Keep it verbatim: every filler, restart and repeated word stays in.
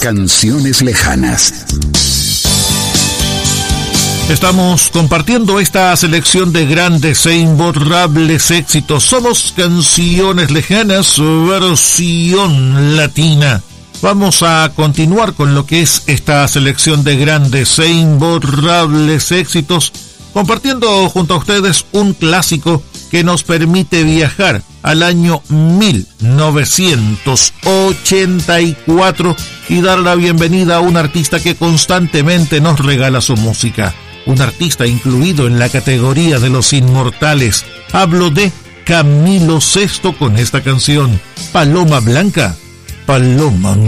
Canciones lejanas. Estamos compartiendo esta selección de grandes e imborrables éxitos. Somos Canciones Lejanas, versión latina. Vamos a continuar con lo que es esta selección de grandes e imborrables éxitos, compartiendo junto a ustedes un clásico que nos permite viajar al año mil novecientos ochenta y cuatro y dar la bienvenida a un artista que constantemente nos regala su música. Un artista incluido en la categoría de los inmortales. Hablo de Camilo Sesto con esta canción, Paloma Blanca, Paloma